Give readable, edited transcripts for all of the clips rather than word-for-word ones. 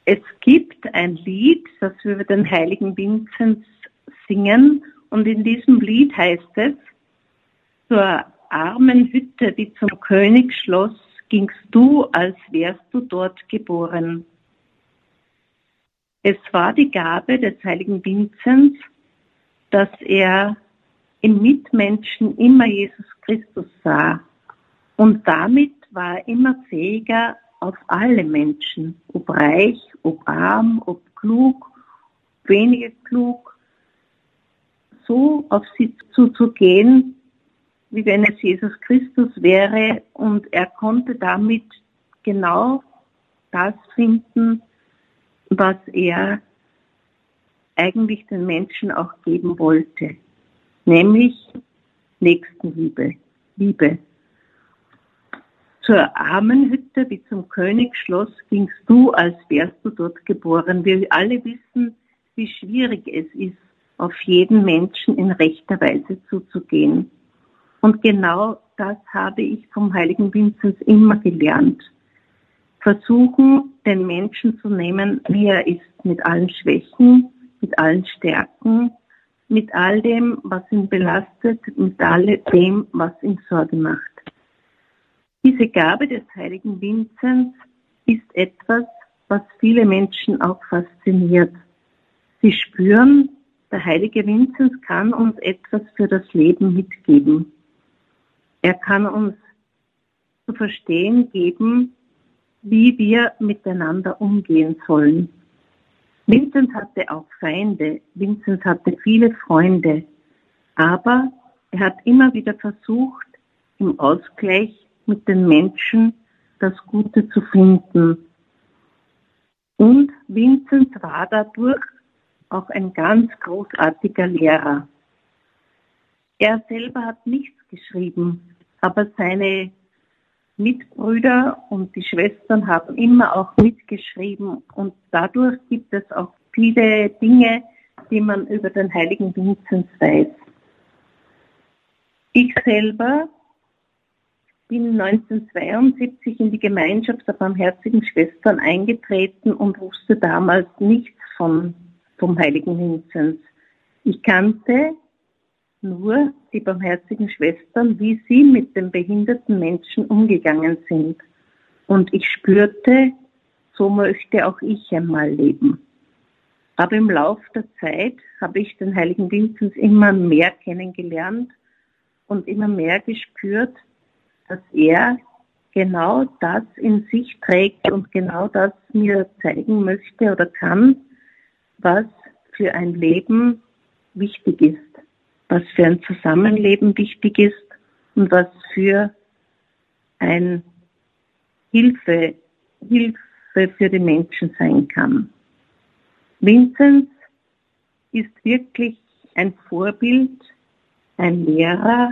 Es gibt ein Lied, das wir über den heiligen Vinzenz singen, und in diesem Lied heißt es: Zur armen Hütte, die zum König schloss, gingst du, als wärst du dort geboren. Es war die Gabe des heiligen Vinzenz, dass er im Mitmenschen immer Jesus Christus sah. Und damit war er immer fähiger, auf alle Menschen, ob reich, ob arm, ob klug, weniger klug, so auf sie zuzugehen, wie wenn es Jesus Christus wäre, und er konnte damit genau das finden, was er eigentlich den Menschen auch geben wollte, nämlich Nächstenliebe, Liebe. Zur armen Hütte wie zum König schloss gingst du, als wärst du dort geboren. Wir alle wissen, wie schwierig es ist, auf jeden Menschen in rechter Weise zuzugehen. Und genau das habe ich vom heiligen Vinzenz immer gelernt. Versuchen, den Menschen zu nehmen, wie er ist, mit allen Schwächen, mit allen Stärken, mit all dem, was ihn belastet, mit all dem, was ihm Sorge macht. Diese Gabe des heiligen Vinzenz ist etwas, was viele Menschen auch fasziniert. Sie spüren, der heilige Vinzenz kann uns etwas für das Leben mitgeben. Er kann uns zu verstehen geben, wie wir miteinander umgehen sollen. Vinzenz hatte auch Feinde, Vinzenz hatte viele Freunde, aber er hat immer wieder versucht, im Ausgleich mit den Menschen das Gute zu finden. Und Vinzenz war dadurch auch ein ganz großartiger Lehrer. Er selber hat nichts geschrieben, aber seine Mitbrüder und die Schwestern haben immer auch mitgeschrieben, und dadurch gibt es auch viele Dinge, die man über den heiligen Vinzenz weiß. Ich selber bin 1972 in die Gemeinschaft der Barmherzigen Schwestern eingetreten und wusste damals nichts vom heiligen Vinzenz. Ich kannte nur die Barmherzigen Schwestern, wie sie mit den behinderten Menschen umgegangen sind. Und ich spürte, so möchte auch ich einmal leben. Aber im Laufe der Zeit habe ich den heiligen Vinzenz immer mehr kennengelernt und immer mehr gespürt, dass er genau das in sich trägt und genau das mir zeigen möchte oder kann, was für ein Leben wichtig ist, was für ein Zusammenleben wichtig ist und was für ein Hilfe für die Menschen sein kann. Vinzenz ist wirklich ein Vorbild, ein Lehrer,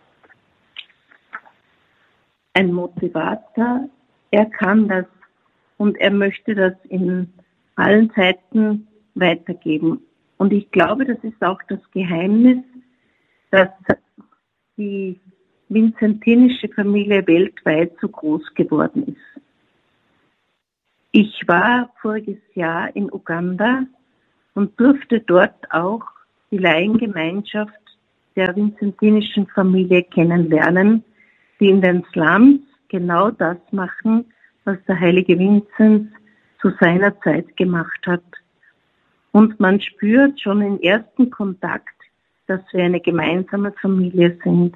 ein Motivator. Er kann das und er möchte das in allen Zeiten weitergeben. Und ich glaube, das ist auch das Geheimnis, dass die vinzentinische Familie weltweit so groß geworden ist. Ich war voriges Jahr in Uganda und durfte dort auch die Laiengemeinschaft der vinzentinischen Familie kennenlernen, die in den Slums genau das machen, was der heilige Vinzenz zu seiner Zeit gemacht hat. Und man spürt schon im ersten Kontakt, dass wir eine gemeinsame Familie sind.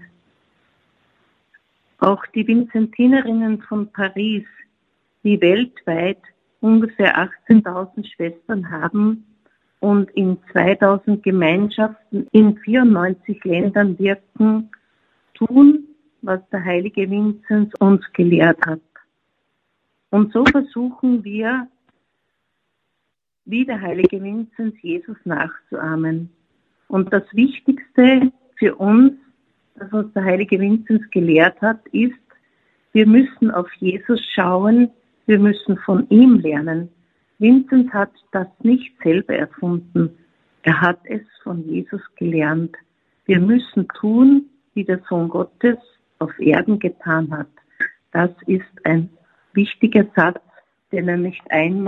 Auch die Vinzentinerinnen von Paris, die weltweit ungefähr 18.000 Schwestern haben und in 2.000 Gemeinschaften in 94 Ländern wirken, tun, was der heilige Vinzenz uns gelehrt hat. Und so versuchen wir, wie der heilige Vinzenz, Jesus nachzuahmen. Und das Wichtigste für uns, das uns der heilige Vinzenz gelehrt hat, ist, wir müssen auf Jesus schauen, wir müssen von ihm lernen. Vinzenz hat das nicht selber erfunden, er hat es von Jesus gelernt. Wir müssen tun, wie der Sohn Gottes auf Erden getan hat. Das ist ein wichtiger Satz, den er nicht einmal,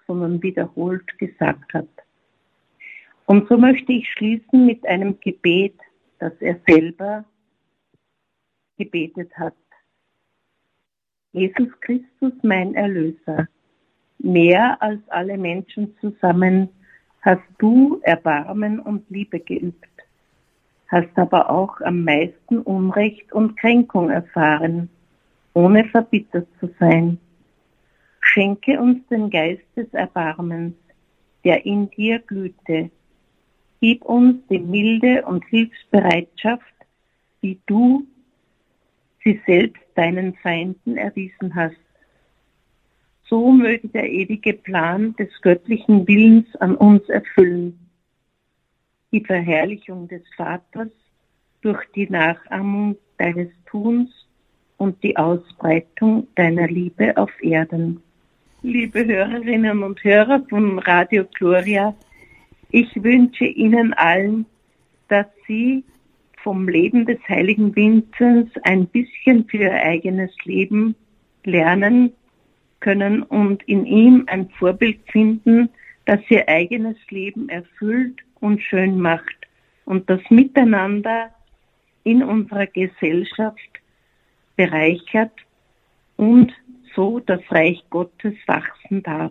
sondern wiederholt gesagt hat. Und so möchte ich schließen mit einem Gebet, das er selber gebetet hat. Jesus Christus, mein Erlöser, mehr als alle Menschen zusammen hast du Erbarmen und Liebe geübt, hast aber auch am meisten Unrecht und Kränkung erfahren, ohne verbittert zu sein. Schenke uns den Geist des Erbarmens, der in dir glühte. Gib uns die Milde und Hilfsbereitschaft, wie du sie selbst deinen Feinden erwiesen hast. So möge der ewige Plan des göttlichen Willens an uns erfüllen. Die Verherrlichung des Vaters durch die Nachahmung deines Tuns und die Ausbreitung deiner Liebe auf Erden. Liebe Hörerinnen und Hörer von Radio Gloria, ich wünsche Ihnen allen, dass Sie vom Leben des heiligen Vinzenz ein bisschen für Ihr eigenes Leben lernen können und in ihm ein Vorbild finden, das Ihr eigenes Leben erfüllt und schön macht und das Miteinander in unserer Gesellschaft bereichert und so das Reich Gottes wachsen darf.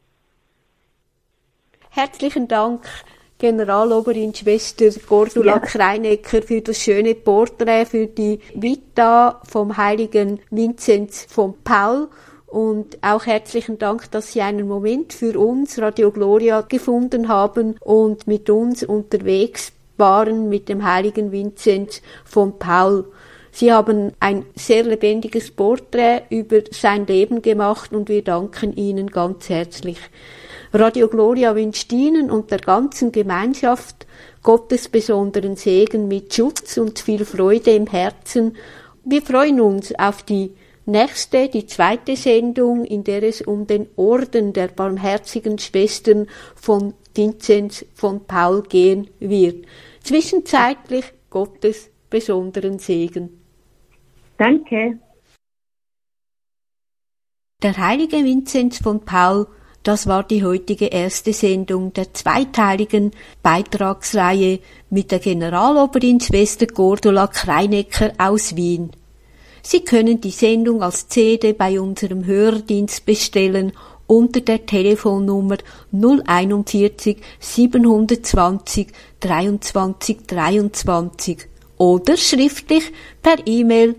Herzlichen Dank, Generaloberin Schwester Cordula Kreinecker, für das schöne Porträt, für die Vita vom heiligen Vinzenz von Paul. Und auch herzlichen Dank, dass Sie einen Moment für uns, Radio Gloria, gefunden haben und mit uns unterwegs waren mit dem heiligen Vinzenz von Paul. Sie haben ein sehr lebendiges Porträt über sein Leben gemacht und wir danken Ihnen ganz herzlich. Radio Gloria wünscht Ihnen und der ganzen Gemeinschaft Gottes besonderen Segen mit Schutz und viel Freude im Herzen. Wir freuen uns auf die zweite Sendung, in der es um den Orden der barmherzigen Schwestern von Vinzenz von Paul gehen wird. Zwischenzeitlich Gottes besonderen Segen. Danke. Der heilige Vinzenz von Paul, das war die heutige erste Sendung der zweiteiligen Beitragsreihe mit der Generaloberin Schwester Cordula Kreinecker aus Wien. Sie können die Sendung als CD bei unserem Hörerdienst bestellen unter der Telefonnummer 041 720 23 23 oder schriftlich per E-Mail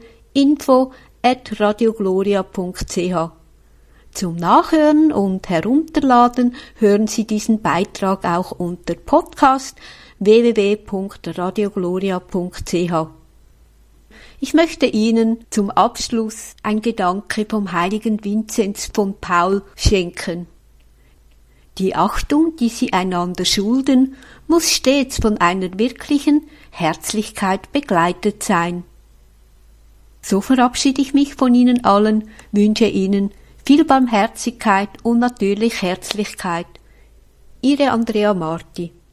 info@radiogloria.ch. Zum Nachhören und Herunterladen hören Sie diesen Beitrag auch unter Podcast www.radiogloria.ch. Ich möchte Ihnen zum Abschluss ein Gedanke vom heiligen Vinzenz von Paul schenken. Die Achtung, die Sie einander schulden, muss stets von einer wirklichen Herzlichkeit begleitet sein. So verabschiede ich mich von Ihnen allen, wünsche Ihnen viel Barmherzigkeit und natürlich Herzlichkeit. Ihre Andrea Marti.